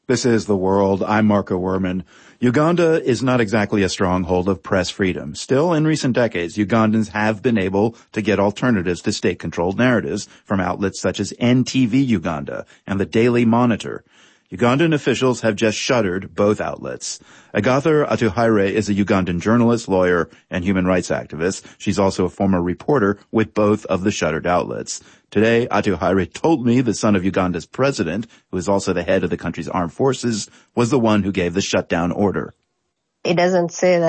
This is The World. I'm Marco Werman. Uganda is not exactly a stronghold of press freedom. Still, in recent decades, Ugandans have been able to get alternatives to state-controlled narratives from outlets such as NTV Uganda and the Daily Monitor. Ugandan officials have just shuttered both outlets. Agatha Atuhaire is a Ugandan journalist, lawyer, and human rights activist. She's also a former reporter with both of the shuttered outlets. Today, Atuhaire told me the son of Uganda's president, who is also the head of the country's armed forces, was the one who gave the shutdown order. It doesn't say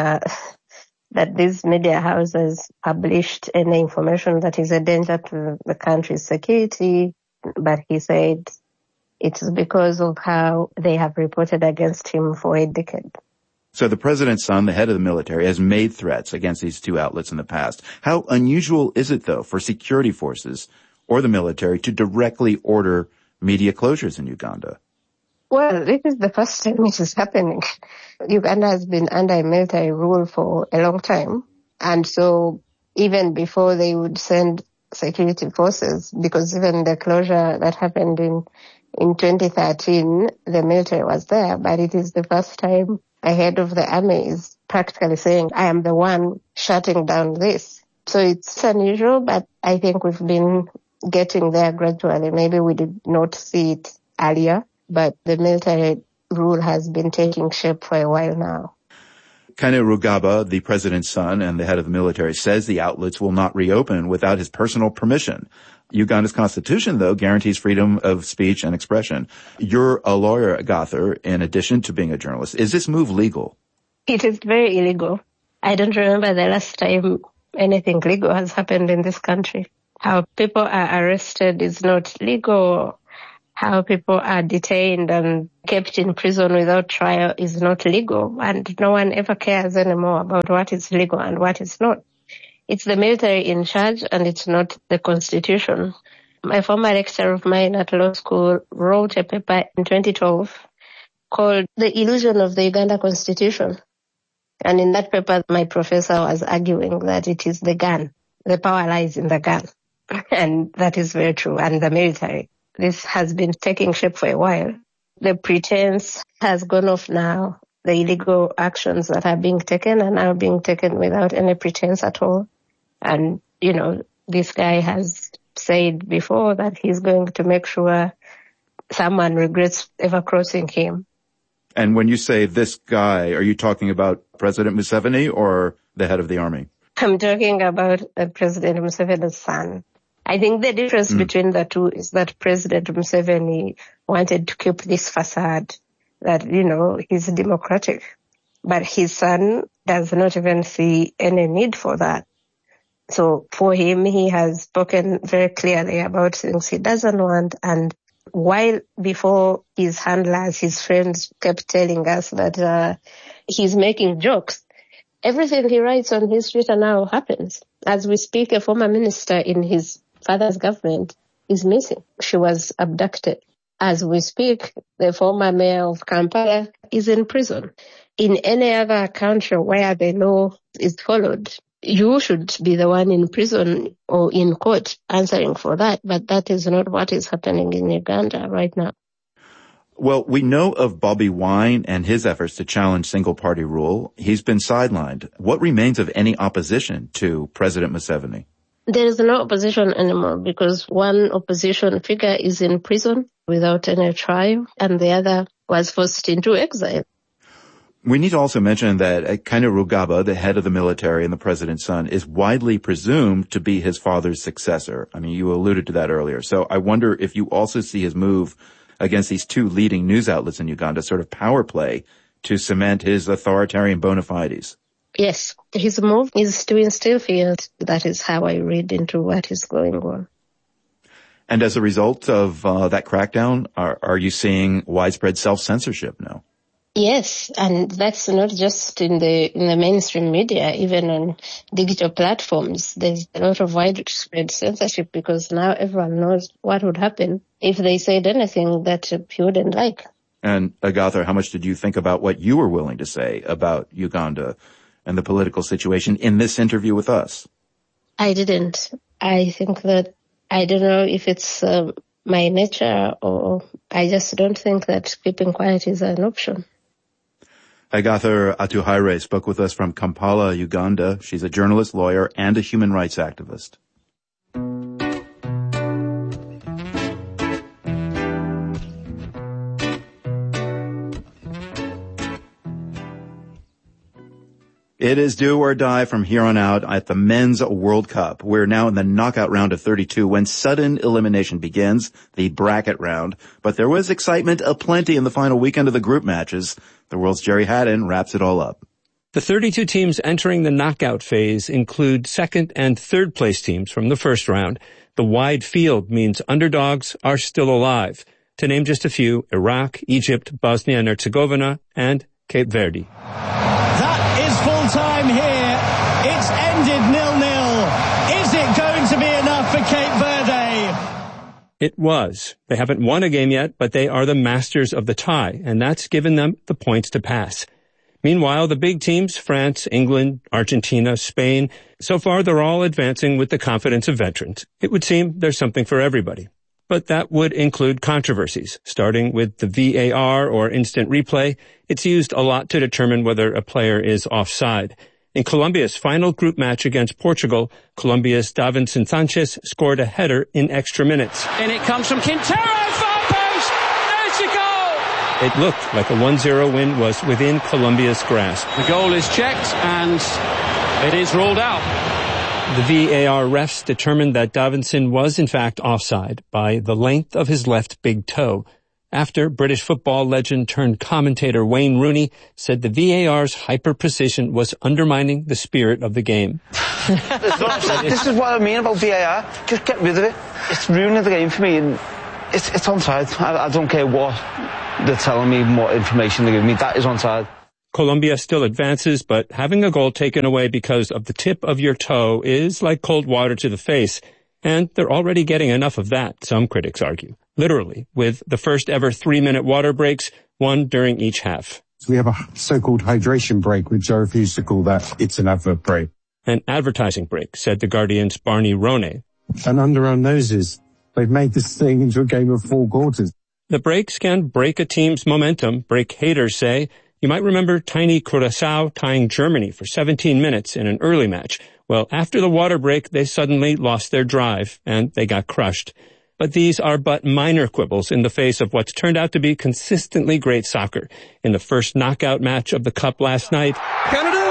that these media houses published any information that is a danger to the country's security, but he said it's because of how they have reported against him for a decade. So the president's son, the head of the military, has made threats against these two outlets in the past. How unusual is it, though, for security forces or the military to directly order media closures in Uganda? Well, this is the first time it is happening. Uganda has been under military rule for a long time. And so even before they would send security forces, because even the closure that happened in 2013, the military was there, but it is the first time a head of the army is practically saying, I am the one shutting down this. So it's unusual, but I think we've been getting there gradually. Maybe we did not see it earlier, but the military rule has been taking shape for a while now. Kainerugaba, the president's son and the head of the military, says the outlets will not reopen without his personal permission. Uganda's constitution, though, guarantees freedom of speech and expression. You're a lawyer, Agatha, in addition to being a journalist. Is this move legal? It is very illegal. I don't remember the last time anything legal has happened in this country. How people are arrested is not legal. How people are detained and kept in prison without trial is not legal. And no one ever cares anymore about what is legal and what is not. It's the military in charge, and it's not the constitution. My former lecturer of mine at law school wrote a paper in 2012 called The Illusion of the Uganda Constitution. And in that paper, my professor was arguing that it is the gun. The power lies in the gun. And that is very true. And the military. This has been taking shape for a while. The pretense has gone off now. The illegal actions that are being taken are now being taken without any pretense at all. And, this guy has said before that he's going to make sure someone regrets ever crossing him. And when you say this guy, are you talking about President Museveni or the head of the army? I'm talking about President Museveni's son. I think the difference between the two is that President Museveni wanted to keep this facade that, he's democratic. But his son does not even see any need for that. So for him, he has spoken very clearly about things he doesn't want. And while before his handlers, his friends kept telling us that he's making jokes, everything he writes on his Twitter now happens. As we speak, a former minister in his father's government is missing. She was abducted. As we speak, the former mayor of Kampala is in prison. In any other country where the law is followed, you should be the one in prison or in court answering for that. But that is not what is happening in Uganda right now. Well, we know of Bobi Wine and his efforts to challenge single-party rule. He's been sidelined. What remains of any opposition to President Museveni? There is no opposition anymore because one opposition figure is in prison without any trial and the other was forced into exile. We need to also mention that Kainerugaba, the head of the military and the president's son, is widely presumed to be his father's successor. I mean, you alluded to that earlier. So I wonder if you also see his move against these two leading news outlets in Uganda, sort of power play to cement his authoritarian bona fides. Yes, his move is to instill fear. That is how I read into what is going on. And as a result of that crackdown, are you seeing widespread self-censorship now? Yes, and that's not just in the mainstream media, even on digital platforms. There's a lot of widespread censorship because now everyone knows what would happen if they said anything that he wouldn't like. And Agatha, how much did you think about what you were willing to say about Uganda and the political situation in this interview with us? I didn't. I think that I don't know if it's my nature, or I just don't think that keeping quiet is an option. Agatha Atuhaire spoke with us from Kampala, Uganda. She's a journalist, lawyer, and a human rights activist. It is do or die from here on out at the Men's World Cup. We're now in the knockout round of 32 when sudden elimination begins, the bracket round. But there was excitement aplenty in the final weekend of the group matches. The world's Jerry Haddon wraps it all up. The 32 teams entering the knockout phase include second and third place teams from the first round. The wide field means underdogs are still alive. To name just a few, Iraq, Egypt, Bosnia and Herzegovina, and Cape Verde. Full time here. It's ended 0-0. Is it going to be enough for Cape Verde? It was. They haven't won a game yet, but they are the masters of the tie, and that's given them the points to pass. Meanwhile, the big teams, France, England, Argentina, Spain, so far they're all advancing with the confidence of veterans. It would seem there's something for everybody. But that would include controversies, starting with the VAR or instant replay. It's used a lot to determine whether a player is offside. In Colombia's final group match against Portugal, Colombia's Davinson Sanchez scored a header in extra minutes. And it comes from Quintero, far post! There's the goal! It looked like a 1-0 win was within Colombia's grasp. The goal is checked and it is ruled out. The VAR refs determined that Davinson was in fact offside by the length of his left big toe. After British football legend turned commentator Wayne Rooney said the VAR's hyper-precision was undermining the spirit of the game. This is what I mean about VAR. Just get rid of it. It's ruining the game for me, and it's onside. I don't care what they're telling me, what information they're giving me. That is onside. Colombia still advances, but having a goal taken away because of the tip of your toe is like cold water to the face. And they're already getting enough of that, some critics argue. Literally, with the first ever 3-minute water breaks, one during each half. We have a so-called hydration break, which I refuse to call that. It's an advert break. An advertising break, said The Guardian's Barney Ronay. And under our noses, they've made this thing into a game of 4 quarters. The breaks can break a team's momentum, break haters say. You might remember tiny Curaçao tying Germany for 17 minutes in an early match. Well, after the water break, they suddenly lost their drive, and they got crushed. But these are but minor quibbles in the face of what's turned out to be consistently great soccer. In the first knockout match of the Cup last night, Canada